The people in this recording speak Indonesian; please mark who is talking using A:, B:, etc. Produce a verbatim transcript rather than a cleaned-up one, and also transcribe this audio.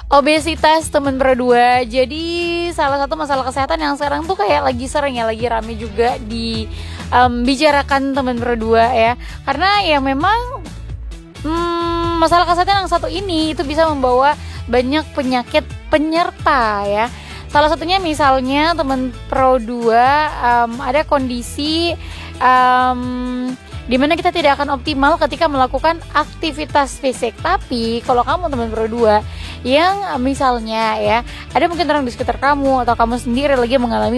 A: Obesitas teman berdua. Jadi salah satu masalah kesehatan yang sekarang tuh kayak lagi sering ya, lagi rame juga dibicarakan teman berdua ya. Karena ya memang hmm, masalah kesehatan yang satu ini itu bisa membawa banyak penyakit penyerta ya. Salah satunya misalnya teman pro dua um, ada kondisi um, dimana kita tidak akan optimal ketika melakukan aktivitas fisik. Tapi kalau kamu teman berdua yang misalnya ya ada mungkin orang di sekitar kamu atau kamu sendiri lagi mengalami